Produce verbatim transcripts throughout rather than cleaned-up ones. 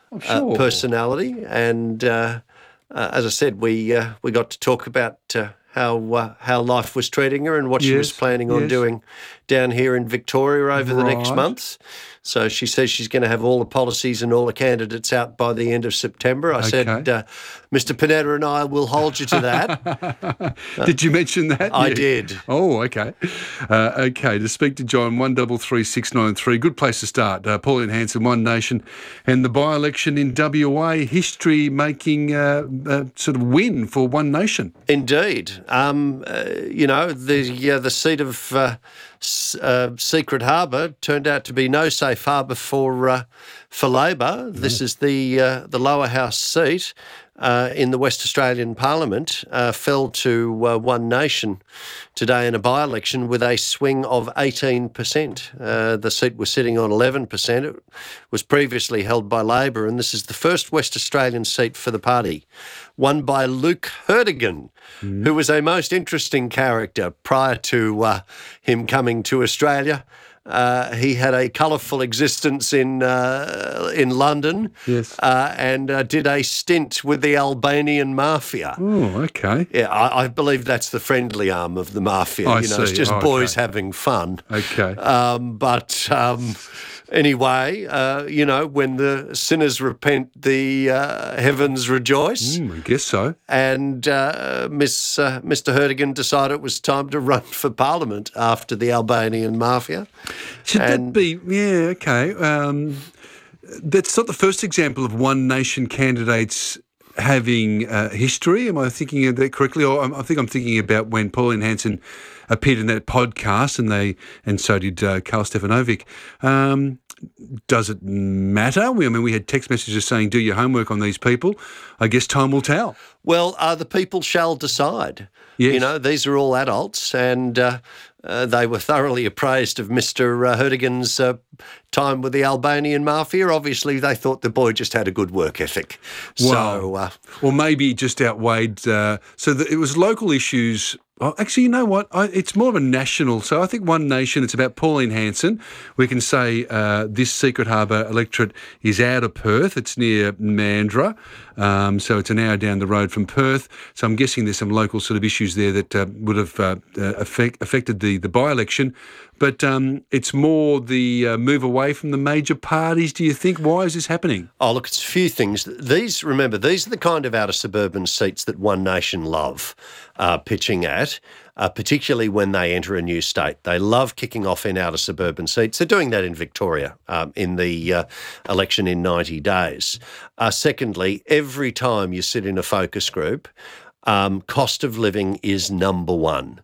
I'm uh, sure. personality. And uh, uh, as I said, we uh, we got to talk about uh, how uh, how life was treating her and what she was Yes, planning on yes. doing down here in Victoria over the next Right. month. So she says she's going to have all the policies and all the candidates out by the end of September. I said, Okay. uh, Mister Panetta and I will hold you to that. Did you mention that? I Yeah. did. Oh, okay. Uh, okay, to speak to John, one double three six nine three. Good place to start. Uh, Pauline Hanson, One Nation, and the by-election in W A, history-making uh, uh, sort of win for One Nation. Indeed. Um, uh, you know, the uh, the seat of uh, s- uh, Secret Harbour turned out to be no safe harbour for uh, for Labor. This is the uh, the lower house seat uh, in the West Australian Parliament. Uh, fell to uh, One Nation today in a by-election with a swing of eighteen percent. Uh, the seat was sitting on eleven percent. It was previously held by Labor, and this is the first West Australian seat for the party, won by Luke Hertigan, mm. who was a most interesting character prior to uh, him coming to Australia. Uh, he had a colourful existence in uh, in London, yes, uh, and uh, did a stint with the Albanian mafia. Oh, okay. Yeah, I, I believe that's the friendly arm of the mafia. I you know, see. it's just Oh, boys okay. having fun. Okay. Um, but um, anyway, uh, you know, when the sinners repent, the uh, heavens rejoice. Mm, I guess so. And uh, Miss uh, Mister Hertigan decided it was time to run for Parliament after the Albanian mafia. Should and that be? Yeah, okay. Um, that's not the first example of One Nation candidates having uh, history. Am I thinking of that correctly? Or I think I'm thinking about when Pauline Hanson appeared in that podcast, and they and so did uh, Karl Stefanovic. Um, does it matter? We, I mean, we had text messages saying, "Do your homework on these people." I guess time will tell. Well, uh, the people shall decide. Yes. You know, these are all adults, and uh, uh, they were thoroughly appraised of Mister Uh, Hertigan's uh, time with the Albanian mafia. Obviously, they thought the boy just had a good work ethic. Wow. So, uh, or maybe it just outweighed. Uh, so the, it was local issues. Oh, actually, you know what? I, it's more of a national. So I think One Nation, it's about Pauline Hanson. We can say uh, this Secret Harbour electorate is out of Perth. It's near Mandurah. Um, so it's an hour down the road from Perth. So I'm guessing there's some local sort of issues there that uh, would have uh, uh, affect, affected the, the by-election. But um, it's more the uh, move away from the major parties, do you think? Why is this happening? Oh, look, it's a few things. These, remember, these are the kind of outer suburban seats that One Nation love uh, pitching at, uh, particularly when they enter a new state. They love kicking off in outer suburban seats. They're doing that in Victoria um, in the uh, election in ninety days. Uh, secondly, every time you sit in a focus group, um, cost of living is number one.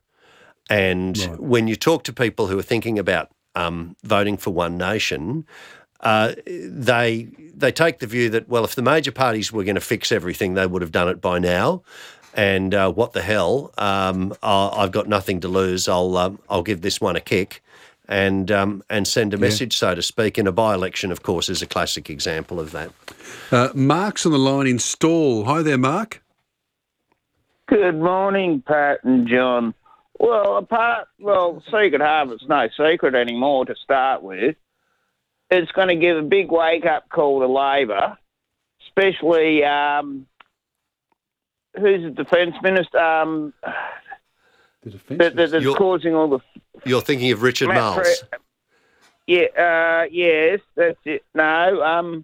And Right. when you talk to people who are thinking about um, voting for One Nation, uh, they they take the view that, well, if the major parties were going to fix everything, they would have done it by now. And uh, what the hell? Um, I- I've got nothing to lose. I'll um, I'll give this one a kick, and um, and send a message, so to speak. In a by-election, of course, is a classic example of that. Uh, Mark's on the line in Stall. Hi there, Mark. Good morning, Pat and John. Well, apart, well, Secret Harbour's no secret anymore to start with. It's going to give a big wake-up call to Labor, especially, um, who's the Defence Minister? Um, The defence that, that, that's You're- causing all the... You're thinking of Richard Matt Miles. Pre- yeah, uh, yes, that's it. No, um...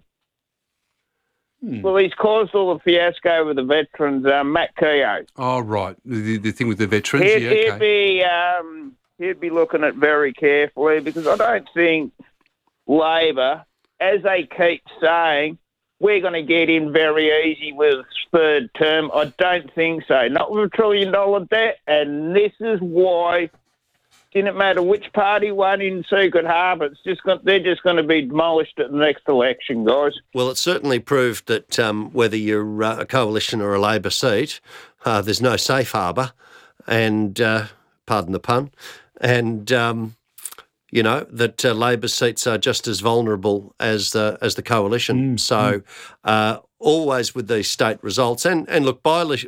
Hmm. Well, he's caused all the fiasco with the veterans, um, Matt Keogh. Oh, right. The, the thing with the veterans. He'd, yeah, he'd okay. be um, he'd be looking at very carefully, because I don't think Labor, as they keep saying, we're going to get in very easy with third term. I don't think so. Not with a trillion dollar debt, and this is why. Didn't matter which party won in Secret Harbour. It's just got, they're just going to be demolished at the next election, guys. Well, it certainly proved that um, whether you're uh, a coalition or a Labor seat, uh, there's no safe harbour, and uh, pardon the pun, and um, you know that uh, Labor seats are just as vulnerable as the as the coalition. Mm, so, uh, always with these state results, and and look, by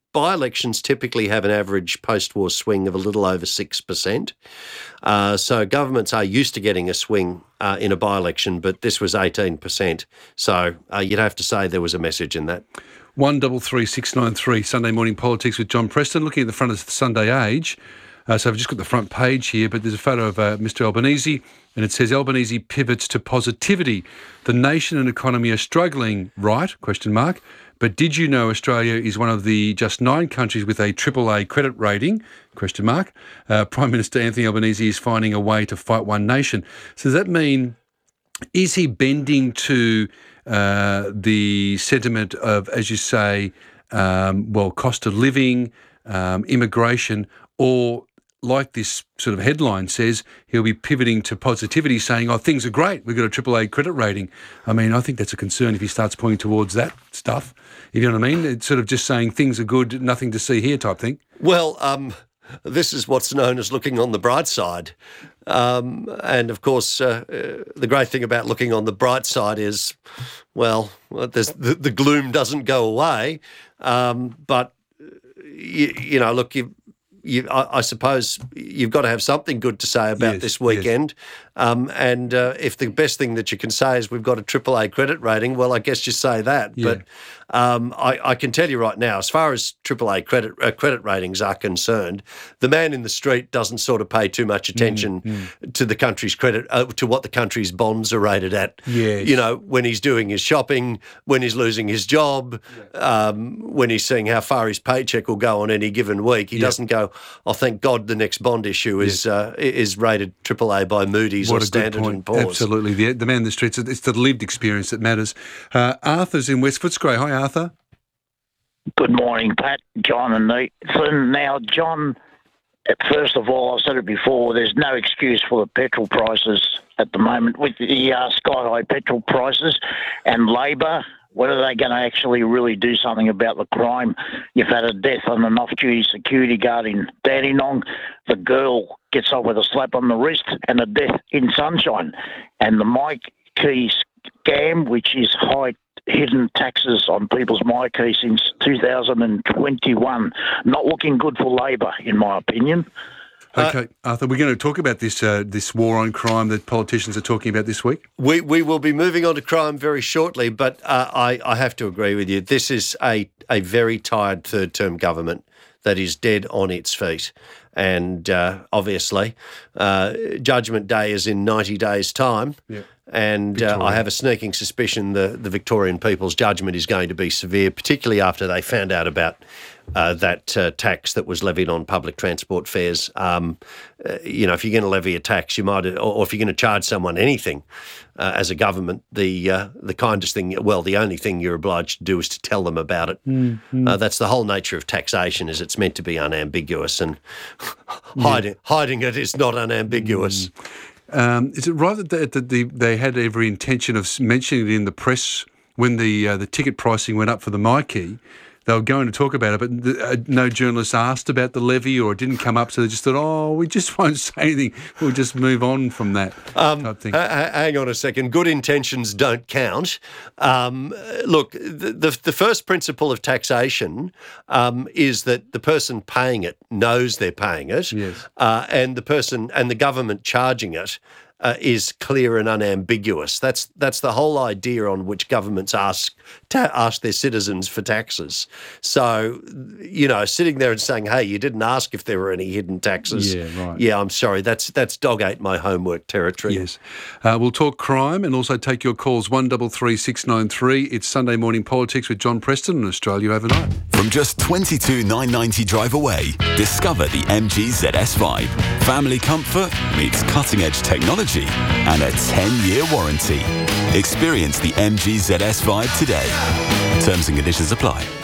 by-elections typically have an average post-war swing of a little over six percent. Uh, so governments are used to getting a swing uh, in a by-election, but this was eighteen percent. So uh, you'd have to say there was a message in that. One double three six nine three Sunday Morning Politics with John Preston. Looking at the front of the Sunday Age. Uh, so I've just got the front page here, but there's a photo of uh, Mister Albanese, and it says Albanese pivots to positivity. The nation and economy are struggling, right? Question mark. But did you know Australia is one of the just nine countries with a triple A credit rating? Question mark. Uh, Prime Minister Anthony Albanese is finding a way to fight one nation. So does that mean, is he bending to uh, the sentiment of, as you say, um, well, cost of living, um, immigration, or like this sort of headline says, he'll be pivoting to positivity, saying, oh, things are great, we've got a triple A credit rating. I mean, I think that's a concern if he starts pointing towards that stuff. You know what I mean? It's sort of just saying things are good, nothing to see here type thing. Well, um, this is what's known as looking on the bright side. Um, and, of course, uh, uh, the great thing about looking on the bright side is, well, there's, the, the gloom doesn't go away. Um, but, you, you know, look, you You, I, I suppose you've got to have something good to say about yes, this weekend. Yes. Um, and uh, if the best thing that you can say is we've got a triple A credit rating, well, I guess you say that. Yeah. But um, I, I can tell you right now, as far as triple A credit uh, credit ratings are concerned, the man in the street doesn't sort of pay too much attention mm, mm. to the country's credit, uh, to what the country's bonds are rated at. Yes. You know, when he's doing his shopping, when he's losing his job, yeah. um, when he's seeing how far his paycheck will go on any given week, he yeah. doesn't go, oh, thank God the next bond issue is yeah. uh, is rated triple A by Moody's what or Standard and Poor's. Absolutely. The, the man in the streets, it's the lived experience that matters. Uh, Arthur's in West Footscray. Hi, Arthur. Good morning, Pat, John and Nathan. Now, John, first of all, I've said it before, there's no excuse for the petrol prices at the moment with the uh, sky-high petrol prices, and Labor, when are they going to actually really do something about the crime? You've had a death on an off-duty security guard in Dandenong. The girl gets off with a slap on the wrist, and a death in Sunshine. And the Mike Key scam, which is high hidden taxes on people's MyKey since two thousand twenty-one. Not looking good for Labor, in my opinion. Okay, uh, Arthur, we're going to talk about this uh, this war on crime that politicians are talking about this week. We we will be moving on to crime very shortly, but uh, I, I have to agree with you. This is a, a very tired third-term government that is dead on its feet. And uh, obviously, uh, Judgment Day is in ninety days' time. Yeah. And uh, I have a sneaking suspicion the, the Victorian people's judgment is going to be severe, particularly after they found out about uh, that uh, tax that was levied on public transport fares. Um, uh, you know, if you're going to levy a tax, you might, or, or if you're going to charge someone anything uh, as a government, the uh, the kindest thing, well, the only thing you're obliged to do is to tell them about it. Mm-hmm. Uh, that's the whole nature of taxation, is it's meant to be unambiguous, and hiding, yeah. hiding it is not unambiguous. Mm. Um, is it right that they, that the, they had every intention of mentioning it in the press when the uh, the ticket pricing went up for the MyKey? They were going to talk about it, but the, uh, no journalists asked about the levy, or it didn't come up, so they just thought, oh, we just won't say anything. We'll just move on from that um, type thing. H- hang on a second. Good intentions don't count. Um, look, the, the, the first principle of taxation um, is that the person paying it knows they're paying it, yes. uh, and the person and the government charging it Uh, is clear and unambiguous. That's that's the whole idea on which governments ask ta- ask their citizens for taxes. So, you know, sitting there and saying, "Hey, you didn't ask if there were any hidden taxes." Yeah, right. Yeah, I'm sorry. That's that's dog ate my homework territory. Yes. Uh, we'll talk crime and also take your calls one double three six nine three. It's Sunday Morning Politics with John Preston on Australia Overnight. From just twenty-two thousand nine hundred ninety drive away, discover the M G Z S Vibe. Family comfort meets cutting-edge technology and a ten-year warranty. Experience the M G Z S Vibe today. Terms and conditions apply.